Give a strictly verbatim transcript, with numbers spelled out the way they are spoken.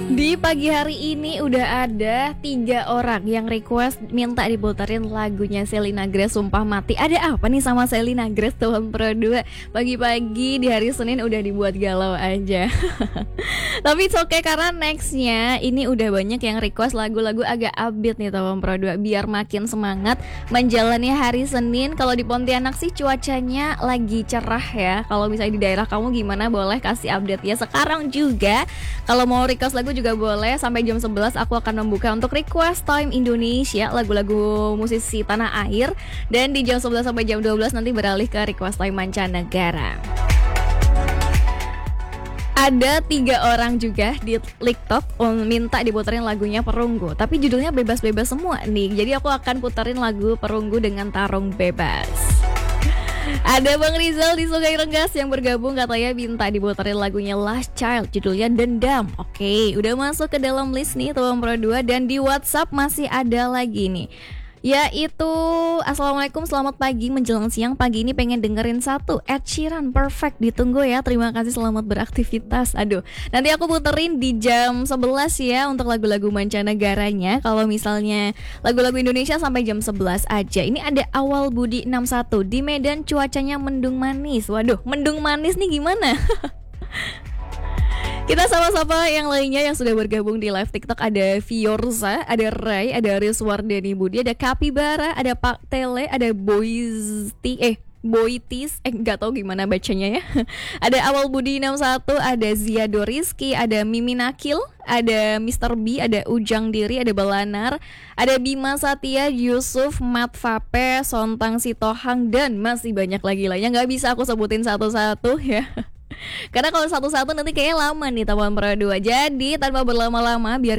Di pagi hari ini udah ada tiga orang yang request minta diputerin lagunya Shelina Grace, Sumpah Mati. Ada apa nih sama Shelina Grace, Tuan Pro dua? Pagi-pagi di hari Senin udah dibuat galau aja. Tapi it's okay karena nextnya ini udah banyak yang request lagu-lagu agak upbeat nih Tuan Pro dua, biar makin semangat menjalani hari Senin. Kalau di Pontianak sih cuacanya lagi cerah ya. Kalau misalnya di daerah kamu gimana, boleh kasih update ya. Sekarang juga kalau mau request lagu juga boleh. Sampai jam sebelas aku akan membuka untuk request time Indonesia, lagu-lagu musisi tanah air. Dan di jam sebelas sampai jam dua belas nanti beralih ke request time mancanegara. Ada tiga orang juga di TikTok minta diputerin lagunya Perunggu, tapi judulnya bebas-bebas semua nih. Jadi aku akan puterin lagu Perunggu dengan Tarung Bebas. Ada Bang Rizal di Sungai Rengas yang bergabung, katanya minta diputerin lagunya Last Child, judulnya Dendam. Oke, udah masuk ke dalam list nih Tuan Pro dua. Dan di WhatsApp masih ada lagi nih, yaitu Assalamualaikum, selamat pagi menjelang siang. Pagi ini pengen dengerin satu Ed Sheeran, Perfect, ditunggu ya. Terima kasih, selamat beraktivitas. Aduh, nanti aku puterin di jam sebelas ya untuk lagu-lagu mancanegaranya. Kalau misalnya lagu-lagu Indonesia sampai jam sebelas aja. Ini ada Awal Budi enam satu, di Medan cuacanya mendung manis. Waduh, mendung manis nih gimana? Kita sama-sama yang lainnya yang sudah bergabung di live TikTok. Ada Fiorza, ada Ray, ada Rizwardani Budi, ada Kapibara, ada Pak Tele, ada Boysti, eh Boytis, eh nggak tahu gimana bacanya ya. Ada Awal Budi enam satu, ada Ziado Rizky, ada Mimi Nakil, ada Mister B, ada Ujang Diri, ada Balanar, ada Bima Satya, Yusuf, Mat Vape, Sontang Sitohang, dan masih banyak lagi lainnya. Nggak bisa aku sebutin satu-satu ya. Karena kalau satu-satu nanti kayaknya lama nih Tuan Pro dua. Jadi tanpa berlama-lama, biar